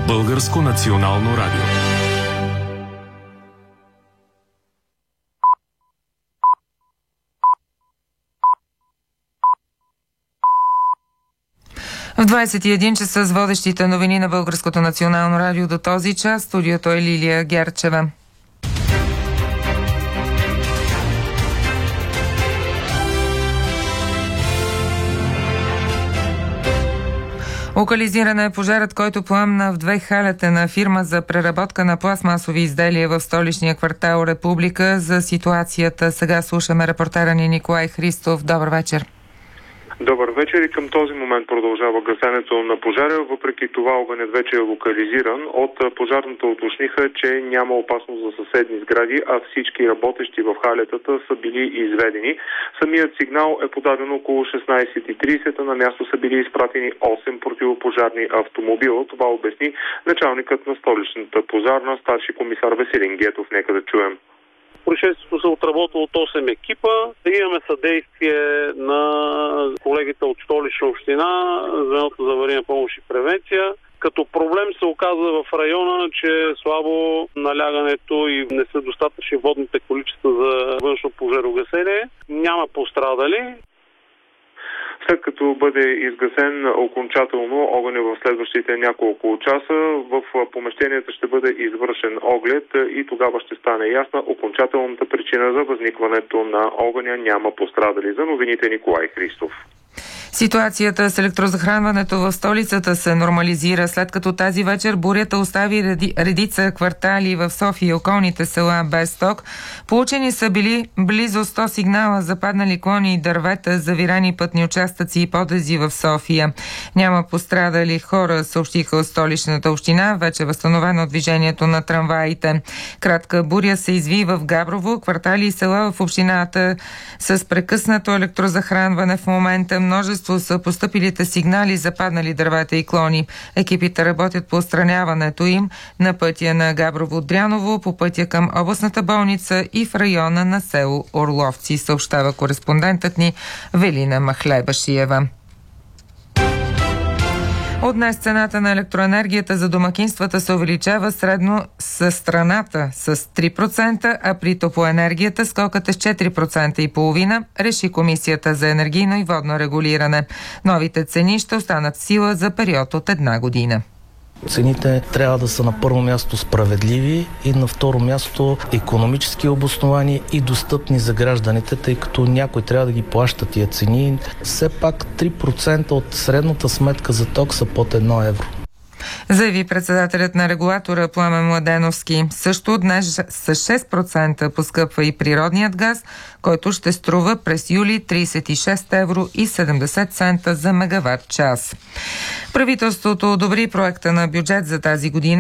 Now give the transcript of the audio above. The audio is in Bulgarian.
Българско национално радио. В 21 часа с водещите новини на Българското национално радио до този час. Студиото е Лилия Герчева. Локализиран е пожарът, който пламна в 2 халета на фирма за преработка на пластмасови изделия в столичния квартал Република. За ситуацията сега слушаме репортера ни Николай Христов. Добър вечер. Добър вечер и към този момент продължава гасенето на пожара. Въпреки това огънят вече е локализиран. От пожарната уточниха, че няма опасност за съседни сгради, а всички работещи в халетата са били изведени. Самият сигнал е подаден около 16:30. На място са били изпратени 8 противопожарни автомобила. Това обясни началникът на столичната пожарна, старши комисар Веселин Гетов. Нека да чуем. Происшествието се отработва от 8 екипа. Имаме съдействие на колегите от Столична община, звеното за аварийна помощ и превенция. Като проблем се оказа в района, че е слабо налягането и не са достатъчни водните количества за външно пожарогасение. Няма пострадали. След като бъде изгасен окончателно огъня в следващите няколко часа, в помещенията ще бъде извършен оглед и тогава ще стане ясна окончателната причина за възникването на огъня. Няма пострадали. За новините Николай Христов. Ситуацията с електрозахранването в столицата се нормализира, след като тази вечер бурята остави редица квартали в София и околните села без ток. Получени са били близо 100 сигнала за паднали клони и дървета, завирани пътни участъци и подлези в София. Няма пострадали хора, съобщиха от столичната община. Вече възстановено движението на трамваите. Кратка буря се изви в Габрово, квартали и села в общината с прекъснато електрозахранване в момента. Множество са постъпилите сигнали за паднали дървета и клони. Екипите работят по отстраняването им на пътя на Габрово-Дряново, по пътя към областната болница и в района на село Орловци, съобщава кореспондентът ни Велина Махлебашиева. От днес цената на електроенергията за домакинствата се увеличава средно със страната с 3%, а при топлоенергията скокът е с 4,5%, реши Комисията за енергийно и водно регулиране. Новите цени ще останат в сила за период от 1 година. Цените трябва да са на първо място справедливи и на второ място икономически обосновани и достъпни за гражданите, тъй като някой трябва да ги плаща тия цени. Все пак 3% от средната сметка за ток са под 1 евро. Заяви председателят на регулатора Пламен Младеновски. Също днес с 6% поскъпва и природният газ, който ще струва през юли 36 евро и 70 цента за мегаватт час. Правителството одобри проекта на бюджет за тази година.